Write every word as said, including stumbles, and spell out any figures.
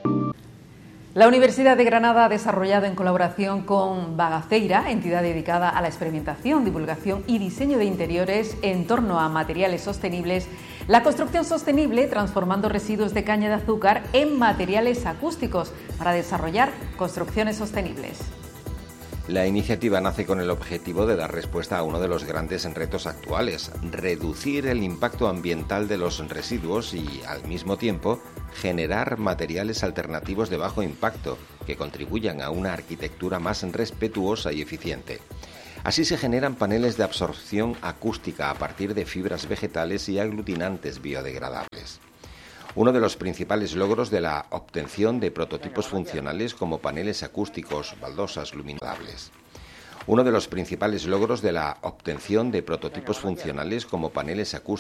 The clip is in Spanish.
La Universidad de Granada ha desarrollado en colaboración con Bagaceira, entidad dedicada a la experimentación, divulgación y diseño de interiores en torno a materiales sostenibles, la construcción sostenible transformando residuos de caña de azúcar en materiales acústicos para desarrollar construcciones sostenibles. La iniciativa nace con el objetivo de dar respuesta a uno de los grandes retos actuales, reducir el impacto ambiental de los residuos y, al mismo tiempo, generar materiales alternativos de bajo impacto que contribuyan a una arquitectura más respetuosa y eficiente. Así se generan paneles de absorción acústica a partir de fibras vegetales y aglutinantes biodegradables. Uno de los principales logros de la obtención de prototipos funcionales como paneles acústicos, baldosas luminolables. Uno de los principales logros de la obtención de prototipos funcionales como paneles acústicos